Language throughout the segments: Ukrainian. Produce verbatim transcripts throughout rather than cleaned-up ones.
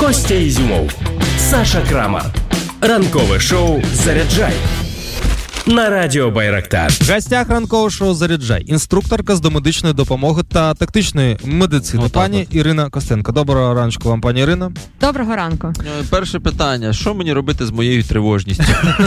Костя Ізюмов, Саша Крамар. Ранкове шоу «Заряджай» на радіо Байрактар. В гостях ранкового шоу «Заряджай» інструкторка з домедичної допомоги та тактичної медицини, Отак пані от. Ірина Костенко. Доброго раночку вам, пані Ірино. Доброго ранку. Перше питання. Що мені робити з моєю тривожністю?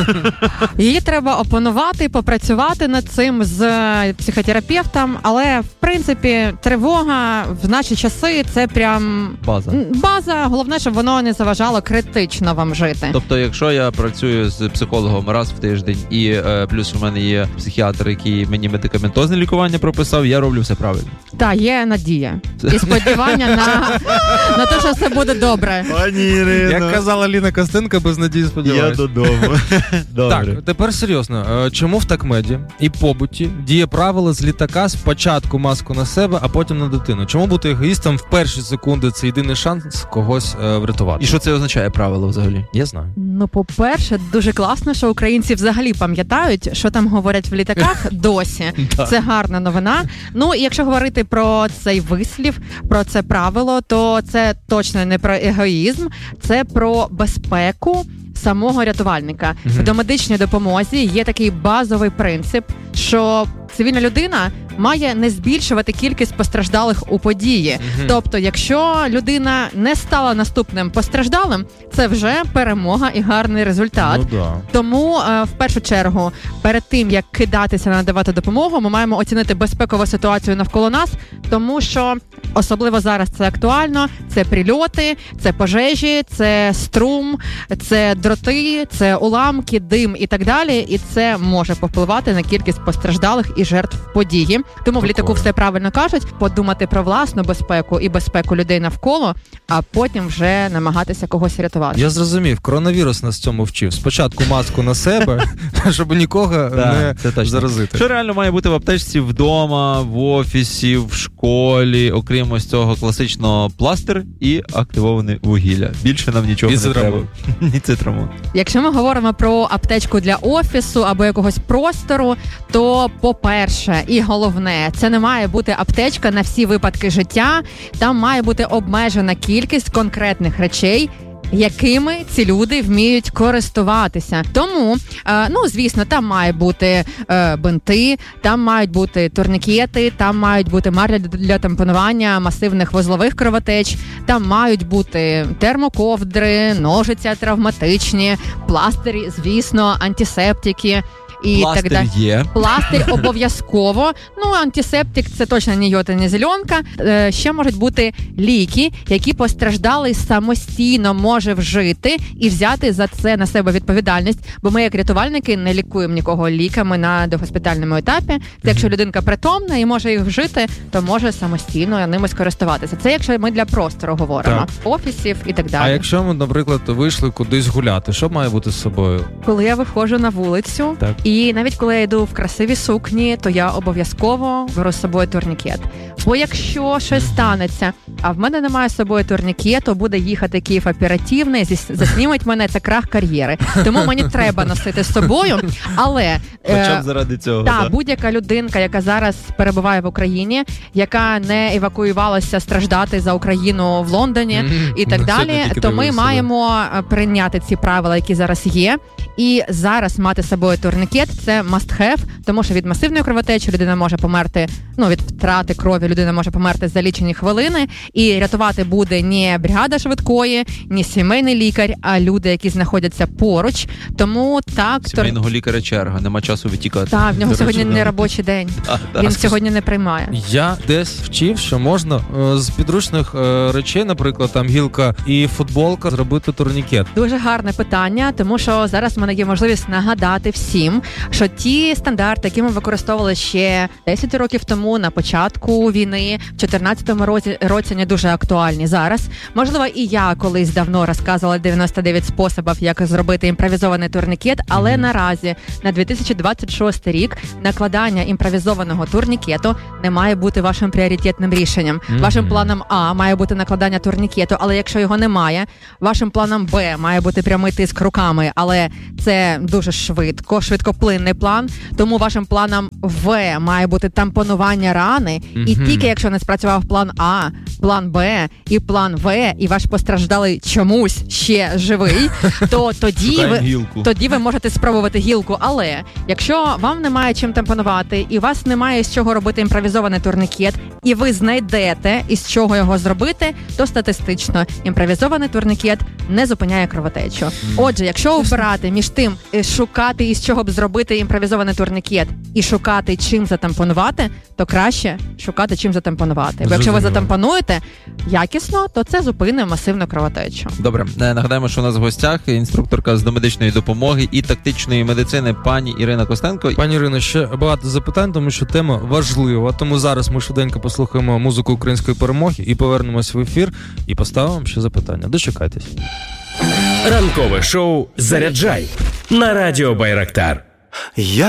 Її треба опанувати, попрацювати над цим з психотерапевтом, але, в принципі, тривога в наші часи – це прям База. база. Головне, щоб воно не заважало критично вам жити. Тобто, якщо я працюю з психологом раз в тиждень і е, плюс у мене є психіатр, який мені медикаментозне лікування прописав, я роблю все правильно. Так, є надія. І сподівання на, на те, що все буде добре. Пані Ірино. Як казала Ліна Костенко, без надії сподіваюся. додому. Добре. Так, тепер серйозно. Е, Чому в такмеді і побуті діє правило з літака спочатку маску на себе, а потім на дитину? Чому бути егоїстом в перші секунди – це єдиний шанс когось е, врятувати? І що це означає правило взагалі? Я знаю. Ну, по-перше, дуже класно, що українці взагалі пам'ятають, що там говорять в літаках досі. Це гарна новина. Ну, і якщо говорити про цей вислів, про це правило, то це точно не про егоїзм, це про безпеку самого рятувальника. Мгм. В домедичній допомозі є такий базовий принцип, що цивільна людина має не збільшувати кількість постраждалих у події. Мгм. Тобто, якщо людина не стала наступним постраждалим, це вже перемога і гарний результат. Ну, да. Тому, е, в першу чергу, перед тим, як кидатися на надавати допомогу, ми маємо оцінити безпекову ситуацію навколо нас, тому що, особливо зараз це актуально, це прильоти, це пожежі, це струм, це дроти, це уламки, дим і так далі, і це може повпливати на кількість постраждалих і жертв події. Тому в літаку Прикольно. все правильно кажуть, подумати про власну безпеку і безпеку людей навколо, а потім вже намагатися когось рятувати. Я зрозумів, коронавірус нас цьому вчив. Спочатку маску на себе, щоб нікого не це точно. заразити. Що реально має бути в аптечці вдома, в офісі, в школі, окрім ось цього класичного пластир і активоване вугілля. Більше нам нічого І не треба. цитрамон. Ні цитрамон. Якщо ми говоримо про аптечку для офісу або якогось простору, то, по-перше, і головне, це не має бути аптечка на всі випадки життя. Там має бути обмежена кількість конкретних речей, якими ці люди вміють користуватися. Тому, е, ну, звісно, там мають бути е, бинти, там мають бути турнікети, там мають бути марля для тампонування масивних вузлових кровотеч, там мають бути термоковдри, ножиця травматичні, пластирі, звісно, антисептики. І Пластир так далі. є. Пластир обов'язково. Ну, антисептик – це точно не йота, не зеленка. Е, ще можуть бути ліки, які постраждалий самостійно може вжити і взяти за це на себе відповідальність. Бо ми, як рятувальники, не лікуємо нікого ліками на догоспітальному етапі. Це якщо людинка притомна і може їх вжити, то може самостійно ними скористуватися. Це якщо ми для простору говоримо. Так. Офісів і так далі. А якщо ми, наприклад, вийшли кудись гуляти, що має бути з собою? Коли я виходжу на вулицю, Так. і навіть коли я йду в красивій сукні, то я обов'язково беру з собою турнікет. Бо якщо щось станеться, а в мене немає з собою турнікету, буде їхати Київ оперативний, зі- заснімуть мене, це крах кар'єри. Тому мені треба носити з собою, але... Хоча е, б заради цього. та, да? будь-яка людинка, яка зараз перебуває в Україні, яка не евакуювалася страждати за Україну в Лондоні Мгм. і так Ми далі, сьогодні тільки то ми дивилися, маємо е, прийняти ці правила, які зараз є. І зараз мати з собою турнікет – це must have, тому що від масивної кровотечі людина може померти, ну, від втрати крові людина може померти за лічені хвилини, і рятувати буде не бригада швидкої, не сімейний лікар, а люди, які знаходяться поруч. Тому так... тур- Сімейного лікаря черга, нема часу витікати. Так, в нього До сьогодні речі, не да. робочий день. А, да. Він сьогодні не приймає. Я десь вчив, що можна е, з підручних е, речей, наприклад, там гілка і футболка, зробити турнікет. Дуже гарне питання, тому що зараз в мене є можливість нагадати всім, що ті стандарти, які ми використовували ще десять років тому на початку війни, в чотирнадцятому році, році не дуже актуальні зараз. Можливо, і я колись давно розказувала дев'яносто дев'ять способів, як зробити імпровізований турнікет, але mm-hmm. наразі на дві тисячі двадцять шостий рік накладання імпровізованого турнікету не має бути вашим пріоритетним рішенням. Mm-hmm. Вашим планом А має бути накладання турнікету, але якщо його немає, вашим планом Б має бути прямий тиск руками, але це дуже швидко, швидко кровоплинний план, тому вашим планом В має бути тампонування рани, і Мгм. тільки якщо не спрацював план А, план Б і план В, і ваш постраждалий чомусь ще живий, то тоді Шукаємо ви, гілку. тоді ви можете спробувати гілку. Але якщо вам немає чим тампонувати, і у вас немає з чого робити імпровізований турнікет, і ви знайдете із чого його зробити, то статистично імпровізований турнікет не зупиняє кровотечу. Отже, якщо обирати між тим, е, шукати із чого б зробити імпровізований турнікет і шукати чим затампонувати, то краще шукати чим затампонувати. Бо якщо ви Зрозуміло. затампонуєте якісно, то це зупинить масивну кровотечу. Добре, е, нагадаємо, що у нас в гостях інструкторка з домедичної допомоги і тактичної медицини пані Ірина Костенко. Пані Ірино, ще багато запитань, тому що тема важлива. Тому зараз ми швиденько послухаємо музику української перемоги і повернемось в ефір і поставимо ще запитання. Дочекайтесь. Ранкове шоу «Заряджай» на радіо Байрактар. Я